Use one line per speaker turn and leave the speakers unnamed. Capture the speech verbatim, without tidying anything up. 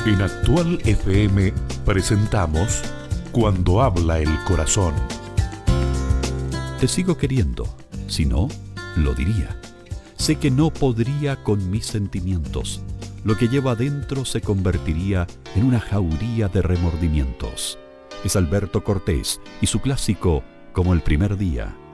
En Actual F M presentamos Cuando habla el corazón.
Te sigo queriendo, si no, lo diría. Sé que no podría con mis sentimientos. Lo que llevo adentro se convertiría en una jauría de remordimientos. Es Alberto Cortés y su clásico Como el primer día.